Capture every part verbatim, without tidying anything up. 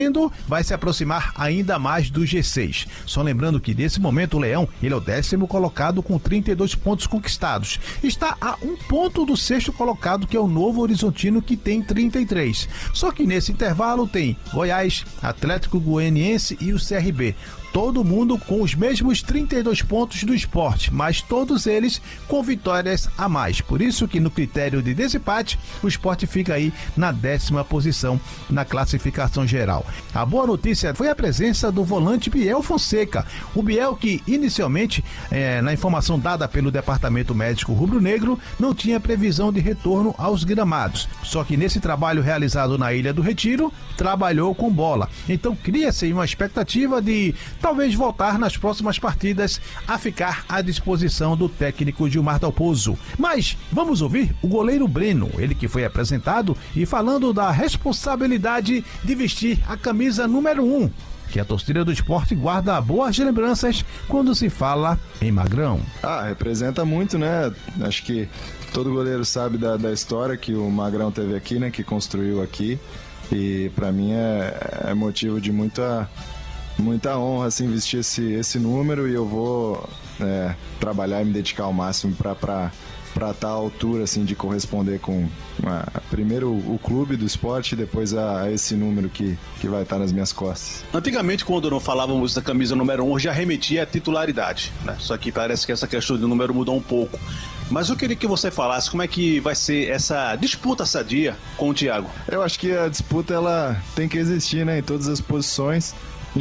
vai se aproximar ainda mais do G seis. Só lembrando que nesse momento o Leão, ele é o décimo colocado com trinta e dois pontos conquistados. Está a um ponto do sexto colocado, que é o Novo Horizontino, que tem trinta e três. Só que nesse intervalo tem Goiás, Atlético Goianiense e o C R B. Todo mundo com os mesmos trinta e dois pontos do Sport, mas todos eles com vitórias a mais. Por isso que no critério de desempate, o Sport fica aí na décima posição na classificação geral. A boa notícia foi a presença do volante Biel Fonseca. O Biel, que inicialmente, é, na informação dada pelo Departamento Médico Rubro-Negro, não tinha previsão de retorno aos gramados. Só que nesse trabalho realizado na Ilha do Retiro, trabalhou com bola. Então cria-se uma expectativa de talvez voltar nas próximas partidas a ficar à disposição do técnico Gilmar Dalpozo. Mas vamos ouvir o goleiro Breno, ele que foi apresentado e falando da responsabilidade de vestir a camisa número um, que a torcida do Sport guarda boas lembranças quando se fala em Magrão. Ah, representa muito, né? Acho que todo goleiro sabe da, da história que o Magrão teve aqui, né? Que construiu aqui. E pra mim é, é motivo de muita... muita honra, assim, vestir esse, esse número, e eu vou é, trabalhar e me dedicar ao máximo para para estar à altura, assim, de corresponder com a, primeiro o clube do esporte e depois a, a esse número que, que vai estar nas minhas costas. Antigamente, quando não falávamos da camisa número um, já remetia à titularidade, né? Só que parece que essa questão do número mudou um pouco. Mas eu queria que você falasse como é que vai ser essa disputa sadia com o Thiago. Eu acho que a disputa ela tem que existir, né, em todas as posições.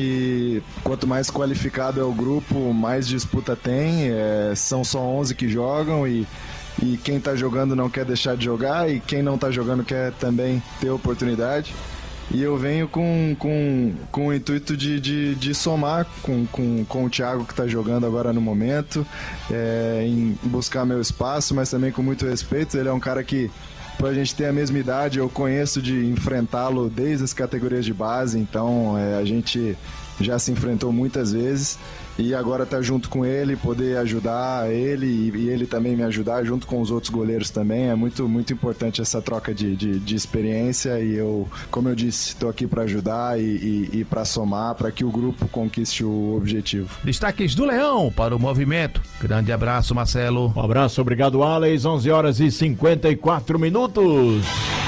E quanto mais qualificado é o grupo, mais disputa tem. É, são só onze que jogam e, e quem está jogando não quer deixar de jogar, e quem não está jogando quer também ter oportunidade. E eu venho com, com, com o intuito de, de, de somar com, com, com o Thiago, que está jogando agora no momento, é, em buscar meu espaço, mas também com muito respeito. Ele é um cara que, pra gente ter a mesma idade, eu conheço de enfrentá-lo desde as categorias de base, então é, a gente já se enfrentou muitas vezes, e agora tá junto com ele, poder ajudar ele e, e ele também me ajudar, junto com os outros goleiros também. É muito, muito importante essa troca de, de, de experiência, e eu, como eu disse, tô aqui para ajudar e, e, e para somar, para que o grupo conquiste o objetivo. Destaques do Leão para o movimento. Grande abraço, Marcelo. Um abraço, obrigado, Alex. onze horas e cinquenta e quatro minutos.